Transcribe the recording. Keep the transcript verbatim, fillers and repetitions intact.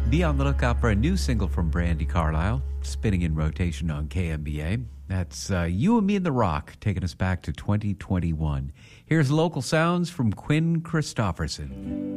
Be on the lookout for a new single from Brandi Carlile, spinning in rotation on K M B A. That's uh, You and Me and the Rock, taking us back to twenty twenty-one. Here's local sounds from Quinn Christopherson.